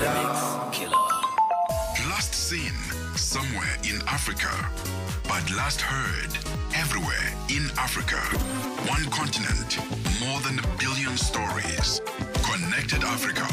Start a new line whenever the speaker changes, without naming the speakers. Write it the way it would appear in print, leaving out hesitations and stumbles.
Last seen somewhere in Africa, but last heard everywhere in Africa. One continent, more than a billion stories. Connected Africa